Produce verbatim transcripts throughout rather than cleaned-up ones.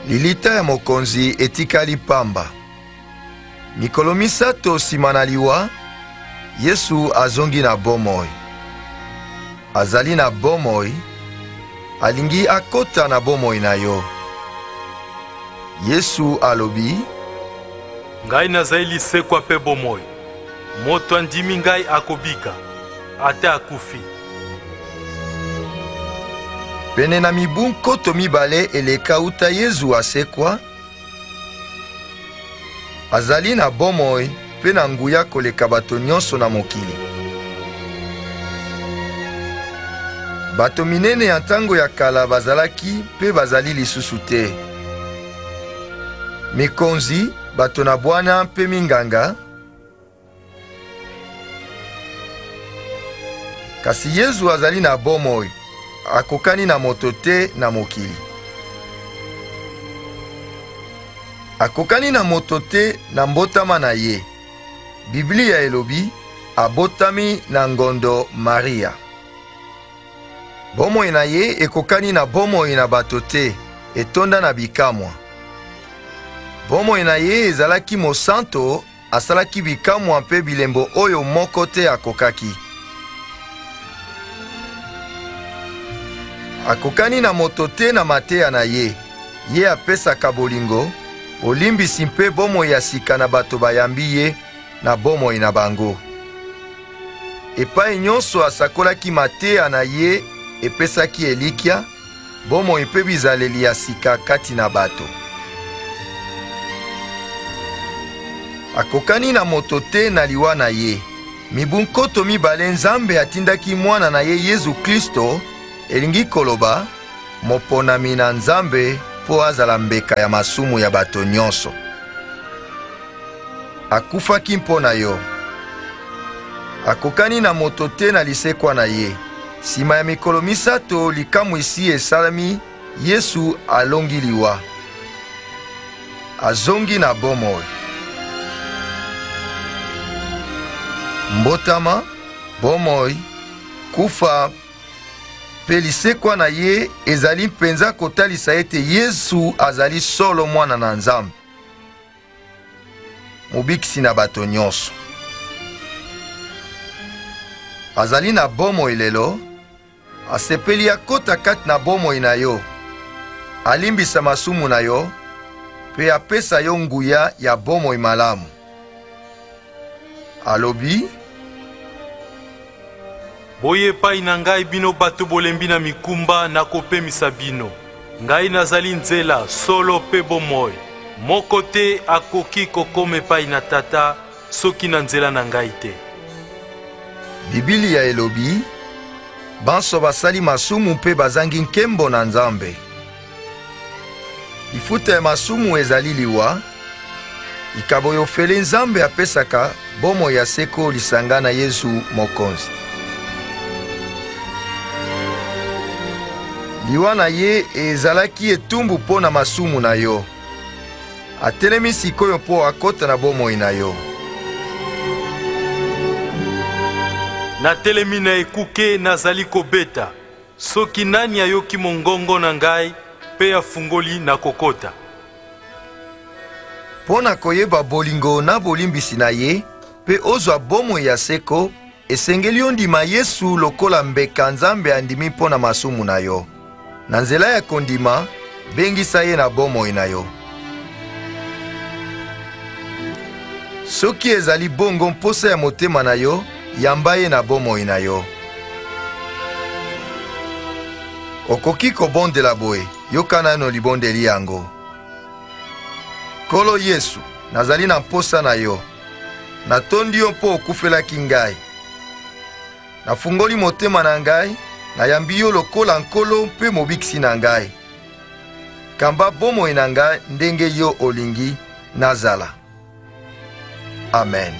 Lilita ya mokonzi etikali pamba. Mikolo misato sima na liwa, Yesu azongi na bomoi. Azali na bomoi, alingi akota na bomoi na yo. Yesu alobi, ngai nazali lisekwa pe bomoi. Moto andimi ngai akobika, ate akufi. Pene na mibu nkoto mibale eleka uta Yesu asekwa, azali na bomoi pe na nguya koleka bato nyonso na mokili. Bato minene ya ntango ya kala bazalaki pe bazali lisusu te. Mikonzi, bato na bwana pe minganga. Kasi Yesu azali na bomoi, akokani na moto te na mokili. Akokani na moto te na mbotama na ye. Biblia elobi, abotami na ngondo Maria. Bomoi na ye ekokani na bomoi na bato te, etonda na bikamwa. Bomoi na ye ezalaki mosanto, asalaki bikamwa mpe bilembo oyo moko te akokaki. Akokani na moto te na mateya na ye, ye apesaka bolingo, olimbisi mpe bomoi ya sika na bato bayambi ye na bomoi na bango. Epai nyonso asakolaki mateya na ye epesaki elikya, bomoi mpe bizaleli ya sika kati na bato. Akokani na moto te na liwa na ye. Mibu nkoto mibale Nzambe atindaki mwana na ye Yesu Kristo, elingi koloba, moponami na Nzambe po azala mbeka ya masumu ya bato nyonso. Akufaki mpo na yo. Akokani na moto te na lisekwa na ye. Sima ya mikolo misato likamu isi esalami, Yesu alongi liwa. Azongi na bomoi. Mbotama, bomoi, kufa, pe lisekwa na ye ezali mpenza kotalisa ete Yesu azali solo mwana na Nzambe, mobikisi na bato nyonso. Azali na bomoi lelo, asepeli akota kati na bomoi na yo, alimbisa masumu na yo, pe apesa yo nguya ya bomoi malamu. Alobi, boye pai na ngai bino bato bolembi na mikumba na kopemisa bino. Ngai nazali nzela solo pe bomoi. Moko te akoki kokome pai na tata soki na nzela na ngai te. Biblia elobi, banso basali masumu pe bazangi nkembo na Nzambe. Lifuta ya masumu ezali liwa, ikabo yofele Nzambe apesaka bomoi ya seko lisanga na Yesu mokonzi. Liwa na ye ezalaki etumbu po na masumu na yo. Atelemi sikoyo po akota na bomoi na yo. Na telemi na ekuke nazali kobeta. Soki nani ayoki mongongo na ngai pe afungoli na kokota. Po na koyeba bolingo na bolimbisi na ye, pe ozwa bomoi ya seko, esengeli ondima Yesu lokola mbeka Nzambe andimi po na masumu na yo. Na nzela ya kondima, bengisa ye na bomoi na yo. Soki ezali bongo mposa ya motema na yo, yamba ye na bomoi na yo. Okoki kobondela boye, yoka nano libondeli yango. Kolo Yesu, nazali na mposa na yo. Natondi yo mpo okufelaki ngai. Nafungoli motema na ngai, nayambi yo lokola nkolo mpe mobikisi na ngai. Kamba bomoi na ngai ndenge yo olingi nazala. Amen.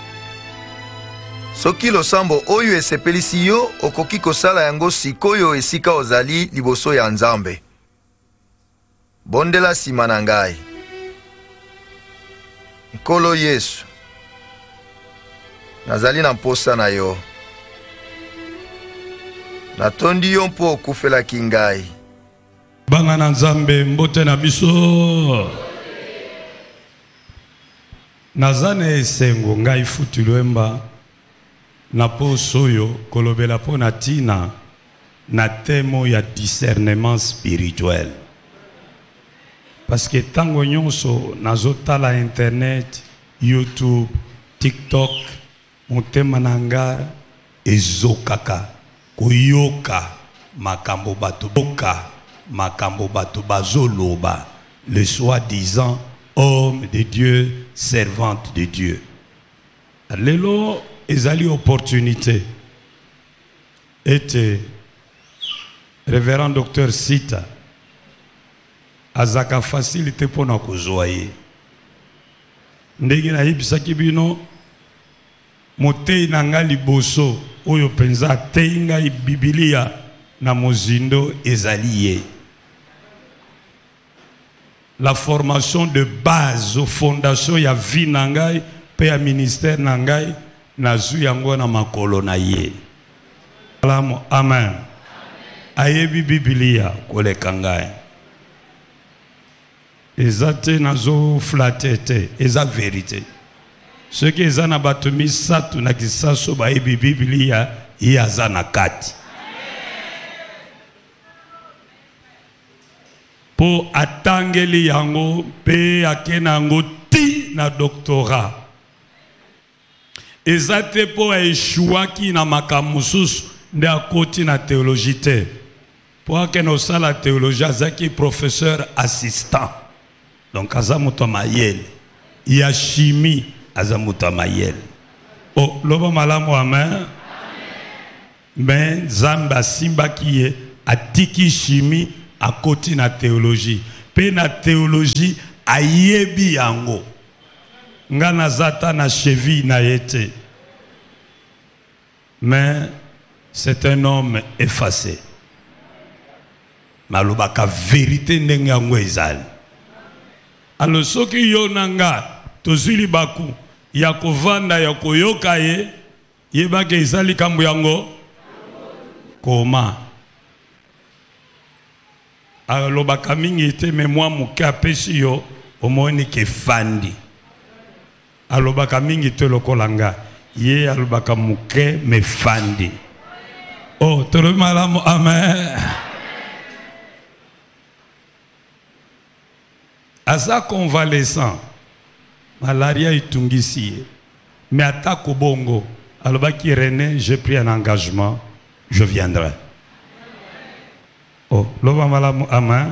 Soki losambo oyo esepelisi yo, okoki kosala yango sikoyo esika ozali liboso ya Nzambe. Bondela sima na ngai. Nkolo Yesu, nazali na mposa na yo. Natondi yo mpo okufelaki ngai. Bangana Nzambe mbote na biso. Nazane esengo ngai futulwemba na po soyo kolobela po na tina na temo ya discernement spirituel. Parce que tango nyonso nazotala internet, YouTube, TikTok, motema nanga ezokaka koyoka makambo bato boka makambo bato bazoloba, le soi-disant homme de Dieu, servante de Dieu. Lelo ezali opportunité. Ete révérend docteur Sita azaka facilité pour na kozoaye. Ndenge na yebisaki bino motei na nga liboso oyo penza tei ngai Biblia na mozindo ezali ye. La formation de base aux fondations ya vie nangai pe ya ministère nangai na zu yango na makolo na ye. Amen. Amen. Ayebi Biblia koleka ngai. Ezate nazo flatete, eza vérité. Ce qui est na batumi satu na kisaso ba yebi Biblia yaza na kati. Po atangeli yango pe akena yango ti na doctorat. Ezate po eshuaki na makamususu nde akoti na théologie te. Po akena osala théologie azaki professeur assistant. Donc azamuto mayele. Ya chimie azamuto mayele. Oh, loba malamu amen. Mais zamba simba kiye atiki chimie à côté na théologie. Pe na théologie ayebi yango. Nga na zata na cheville na yete. Mais c'est un homme effacé. Malobaka vérité ndenge yango ezali. Alors soki yo nanga tozili baku ya kovanda ya koyoka ye yebake ezali kambo yango koma. Alobaka mingi ete mais moi muke apesi yo omoni ke fandi. Alobaka mingi te lokolanga ye alobaka muke me fandi. Oh, tolo malamu amen. Asa convalescent malaria itungisi mais atako bongo alobaki René, j'ai pris un engagement, je viendrai. Oh, loba malamu amen.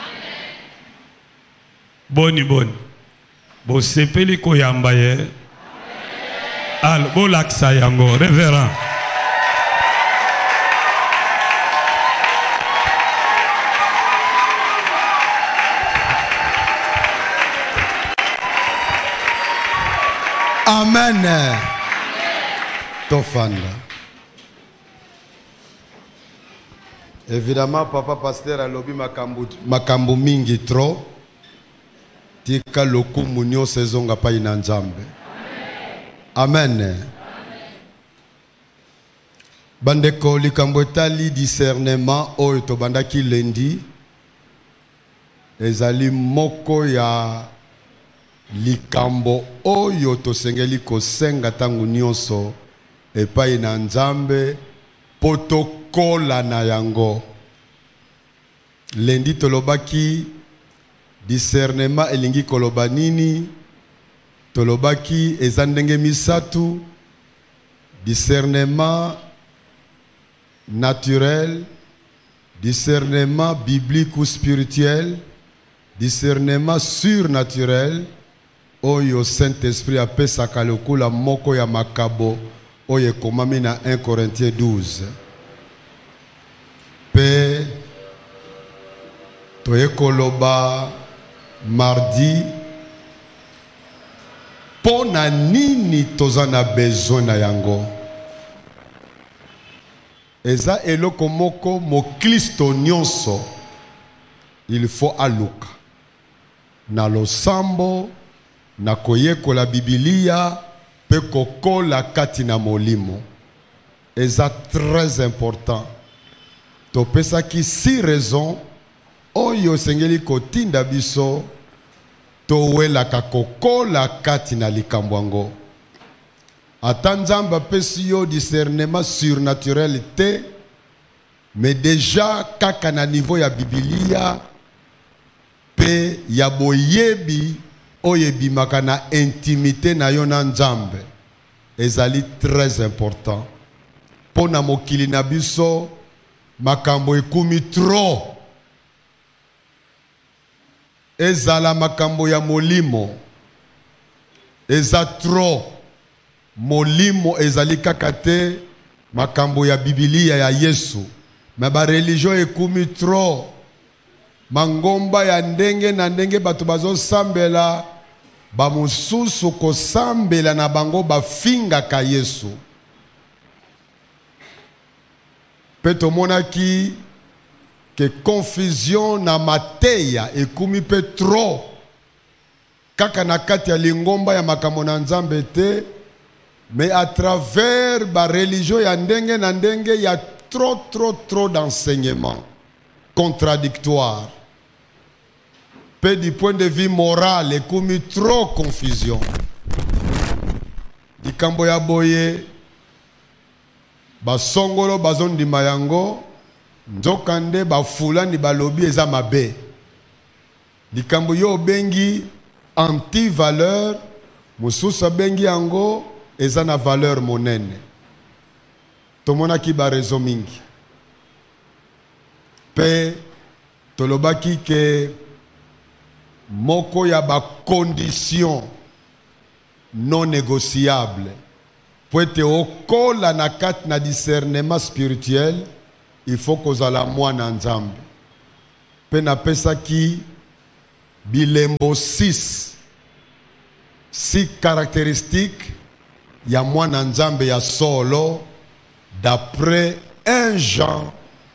Boni boni. Bo sepeli ko yamba ye. Al bo laksa yango révérend. Amen. Tofanda. Évidemment, papa pasteur a lobby makambu, makambu mingi trop. Tika loku munyo sezonga pa inanjambe. Amen. Amen. Bandeko likambo etali discernement oyo to bandaki lendi. Ezali moko ya likambo oyo to sengeli kosenga tangu nyonso epai na Nzambe potokola na yango. Lendi tolobaki discernement elingi koloba nini, tolobaki ezandenge misatu, discernement naturel, discernement biblique ou spirituel, discernement surnaturel. Oyo Saint-Esprit apesaka lokola moko ya makabo oyo ekomami na un Corinthiens douze. Pe toyekoloba mardi pona nini tozana besoin na yango. Eza eloko moko mo Kristo nyonso il faut aluka na losambo na koyeko la Biblia pe kokola kati na molimo. Eza très important. To pesa ki si raison oyo sengeli kotinda biso towelaka kokola kati na likambo yango. Ata Nzambe apesi yo discernement surnaturel te, mais déjà kaka na niveau ya Biblia pe ya boyebi oyo ebimaka na intimité na yo na Nzambe ezali très important. Pona mokili na biso makambo ekumi trop, ezala makambo ya molimo eza trop, molimo ezali kaka te makambo ya Biblia ya Yesu, ma ba religion ekumi trop, mangomba ya ndenge na ndenge bato bazo sambela ba mususu ko sambela na bango bafingaka Yesu. Pe tomonaki que confusion na mateya ekumi pe trop kaka na kati ya lingomba ya makambo na Nzambe te, mais à travers ba religion ya ndenge na ndenge ya trop trop trop d'enseignements contradictoires. Pe du point de vue moral ekumi trop confusion. Likambo ya boye basongolo bazondima yango nzokande bafulani balobi eza mabe. Likambo yo bengi anti-valeur, mususa bengi yango eza na valeur monene. Tomonaki ba rezo mingi. Pe tolobaki ke moko ya ba condition non négociable pour être au kola na kat na discernement spirituel, il faut kozala mwana Nzambe. Pe na pesa ki bilembo six six caractéristiques ya mwana Nzambe ya solo d'après un Jean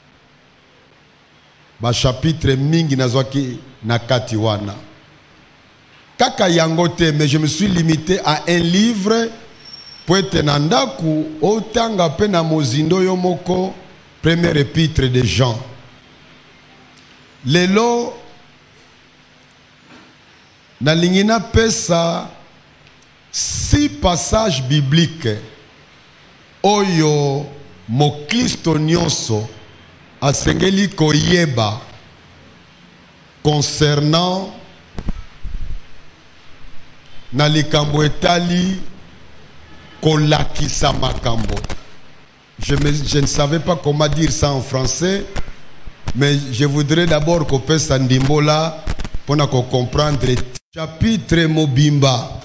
ba chapitre mingi nazwaki na kati wana. Kaka yangote, mais je me suis limité à un livre pour être nandaku otanga pe na mozindo yomoko premier épître de Jean. Lelo na lingina pesa six passages bibliques oyo mokristo nyonso asengeli koyeba concernant na likambo etali kolakisa makambo. Je, me, je ne savais pas comment dire ça en français, mais je voudrais d'abord qu'on puisse ndimbola pour qu'on comprendre. Chapitre mobimba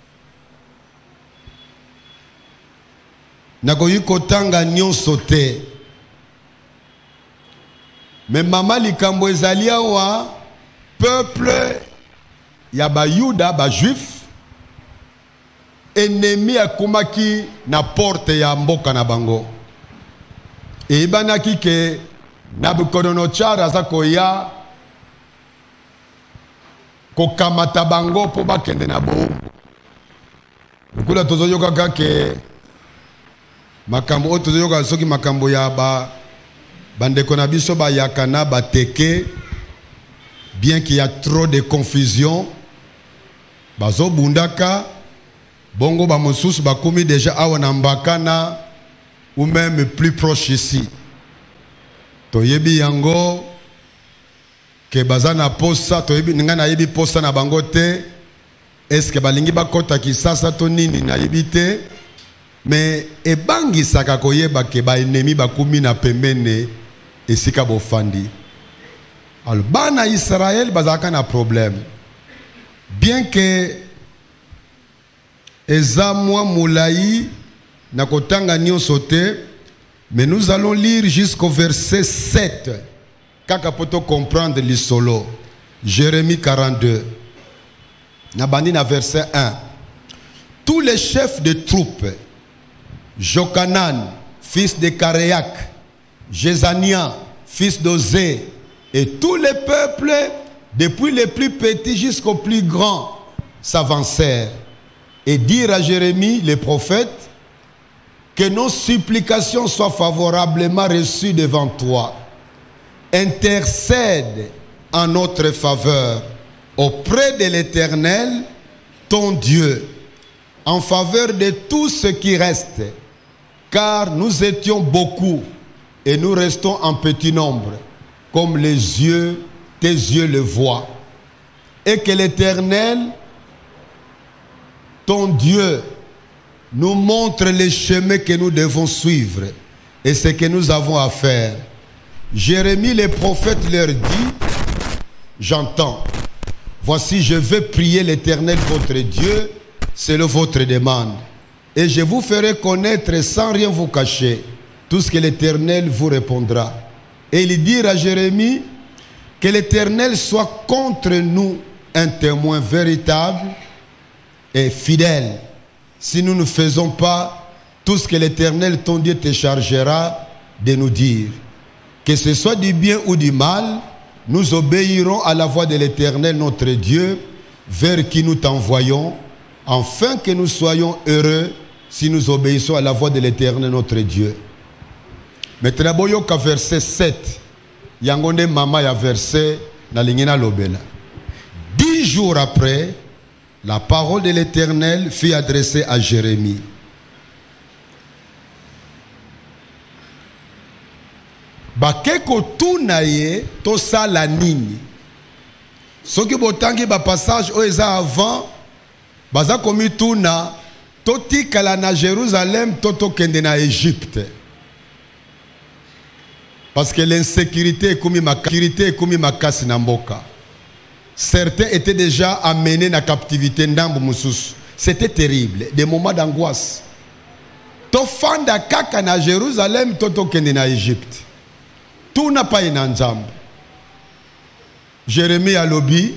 nakoyi kotanga nyonso te, mais mama likambo ezali awa peuple ya ba Yuda ba juif ennemi akumaki na porte ya mboka na bango. E ibanaki ke Nabucodonosor aza koya kokamata bango po bakende na bo. Ukula tozoyoka kake makambo o tozoyoka soki makambo ya ba bandeko na biso ba yakana ba teke, bien qu'il y a trop de confusion, bazo bundaka bongo ba mosusu bakomi déjà awa na mbakana ou même plus proche ici. Toyebi yango ke bazana posa, toyebi ninga na yebi posa na bango te, est-ce que balingi bakota kisasa to nini na yebi te, mais ebangi saka koyeba ke ba ennemi bakomi na pembene esika bofandi. Alors bana Israël bazaka na problème, bien que eza mwa moulayi na kotanga nyonso te, mais nous allons lire jusqu'au verset sept kaka poto comprendre l'isolo. Jérémie quarante-deux na bandi na verset un. Tous les chefs de troupes, Jokanan fils de Karéak, Jézania fils d'Ozé, et tous les peuples, depuis les plus petits jusqu'aux plus grands, s'avancèrent et dirent à Jérémie, le prophète, que nos supplications soient favorablement reçues devant toi. Intercède en notre faveur auprès de l'Éternel, ton Dieu, en faveur de tout ce qui reste, car nous étions beaucoup et nous restons en petit nombre, comme les yeux, tes yeux le voient. Et que l'Éternel, ton Dieu, nous montre les chemins que nous devons suivre et ce que nous avons à faire. Jérémie le prophète leur dit, j'entends, voici je vais prier l'Éternel votre Dieu selon votre demande, et je vous ferai connaître sans rien vous cacher tout ce que l'Éternel vous répondra. Et il dit à Jérémie que l'Éternel soit contre nous un témoin véritable et fidèle, si nous ne faisons pas tout ce que l'Éternel ton Dieu te chargera de nous dire. Que ce soit du bien ou du mal, nous obéirons à la voix de l'Éternel notre Dieu, vers qui nous t'envoyons, afin que nous soyons heureux si nous obéissons à la voix de l'Éternel notre Dieu. Maintenant, boyoka verset sept. Yangonde mama ya verset na lingina lobela. Dix jours après, la parole de l'Éternel fut adressée à Jérémie. Bakeko tunaye to sala nini. Soki botangi ba passage o eza avant, baza komi tuna to tikala na Jérusalem to to kende na Égypte. Parce que l'insécurité est comme ma sécurité est comme ma casse na mboka. Certains étaient déjà amenés na captivité ndambo mususu. C'était terrible, des moments d'angoisse. To fanda kaka na Jérusalem to to kende na Égypte. Tout n'a pas une enjambe. Jérémie alobi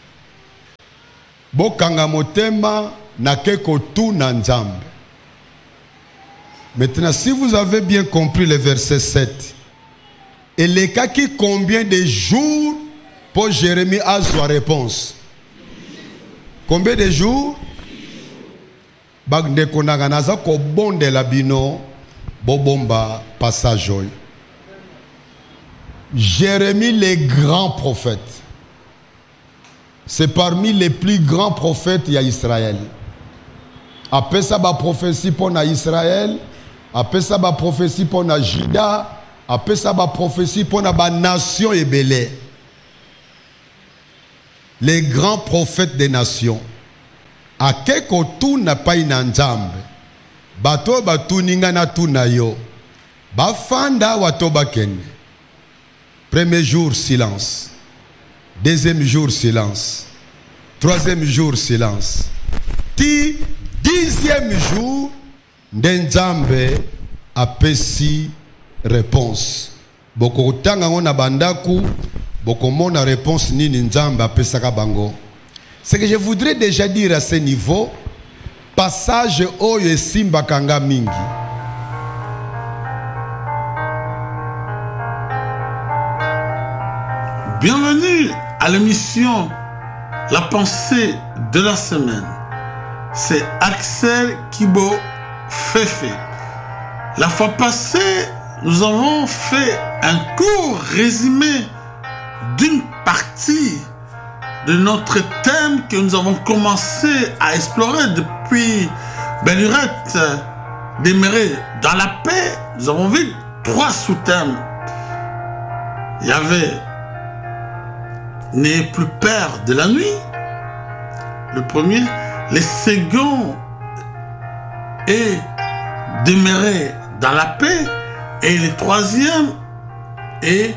bokanga motema na keko tout na njambe. Maintenant, si vous avez bien compris le verset sept, et les cas qui combien de jours pour Jérémie a sa réponse? Combien de jours? Bagde konaganaza ko bonde la bino bobomba passage. Jérémie, le grand prophète, c'est parmi les plus grands prophètes il y a Israël. Après ça, la prophétie pour Israël, après ça, la prophétie pour Juda, après ça, la prophétie pour la nation ébélée. Les grands prophètes des nations. À quel tout n'a pas une enjambe. Bato batu ninga na tu na yo. Bafanda watoba kende. Premier jour, silence. Deuxième jour, silence. Troisième jour, silence. Ti dixième jour, Ndenzambe a pesi réponse. Boko tanga ngona bandaku, boko mona réponse ni Nzambe a pesaka bango. Ce que je voudrais déjà dire à ce niveau, passage oyo simba kanga mingi. Bienvenue à l'émission La pensée de la semaine. C'est Axel Kibo Fefe. La fois passée, nous avons fait un court résumé d'une partie de notre thème que nous avons commencé à explorer depuis belle lurette, demeurer dans la paix. Nous avons vu trois sous-thèmes. Il y avait n'ayez plus peur de la nuit. Le premier. Le second est demeurer dans la paix. Et le troisième est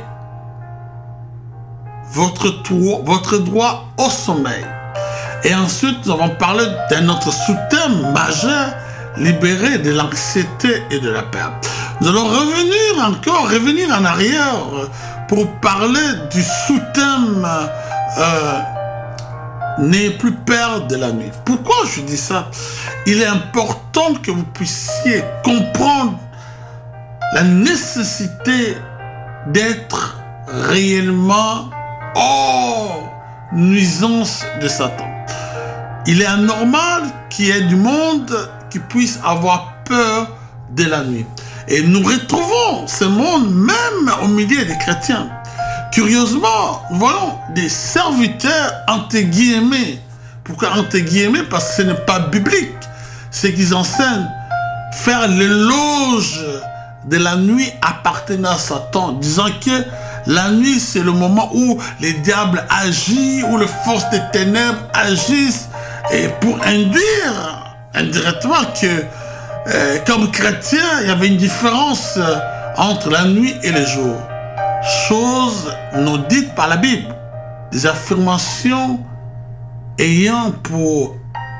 votre, votre droit au sommeil. Et ensuite, nous avons parlé d'un autre sous-thème majeur, libéré de l'anxiété et de la peur. Nous allons revenir encore, revenir en arrière pour parler du sous-thème euh, n'ayez plus peur de la nuit. Pourquoi je dis ça? Il est important que vous puissiez comprendre la nécessité d'être réellement hors nuisance de Satan. Il est anormal qu'il y ait du monde qui puisse avoir peur de la nuit. Et nous retrouvons ce monde même au milieu des chrétiens curieusement, nous voyons des serviteurs entre guillemets. Pourquoi entre guillemets? Parce que ce n'est pas biblique. C'est qu'ils enseignent faire l'éloge de la nuit appartenant à Satan, disant que la nuit, c'est le moment où les diables agissent, où les forces des ténèbres agissent, et pour induire indirectement que, euh, comme chrétien, il y avait une différence euh, entre la nuit et le jour. Chose non dite par la Bible. Des affirmations ayant pour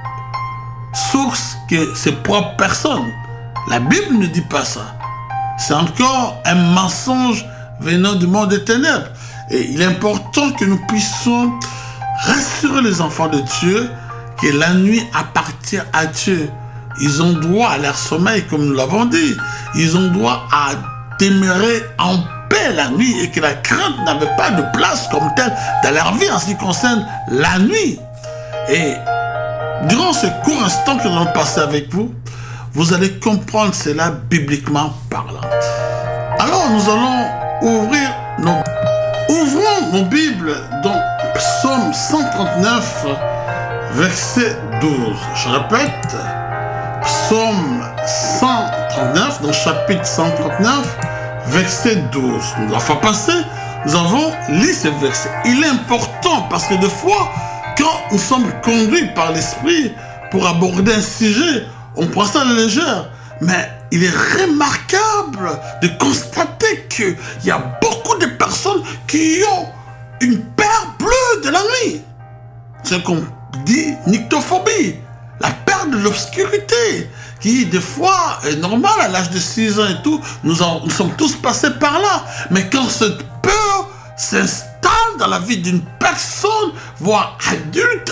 source que ses propres personnes. La Bible ne dit pas ça. C'est encore un mensonge venant du monde des ténèbres. Et il est important que nous puissions rassurer les enfants de Dieu que la nuit appartient à Dieu. Ils ont droit à leur sommeil, comme nous l'avons dit. Ils ont droit à demeurer en paix la nuit et que la crainte n'avait pas de place comme telle dans leur vie en ce qui concerne la nuit. Et durant ce court instant que nous allons passer avec vous, vous allez comprendre cela bibliquement parlant. Alors nous allons ouvrir nos... Ouvrons nos Bibles dans Psaume cent trente-neuf, verset douze. Je répète, Psaume cent trente-neuf, dans le chapitre cent trente-neuf, verset douze. La fois passée, nous avons lu ce verset. Il est important parce que des fois, quand nous sommes conduits par l'Esprit pour aborder un sujet, on prend ça à la légère. Mais il est remarquable de constater qu'il y a beaucoup de personnes qui ont une peur bleue de la nuit. C'est qu'on dit nyctophobie, la peur de l'obscurité, qui des fois est normale à l'âge de six ans et tout. Nous, en, nous sommes tous passés par là. Mais quand cette peur s'installe dans la vie d'une personne, voire adulte,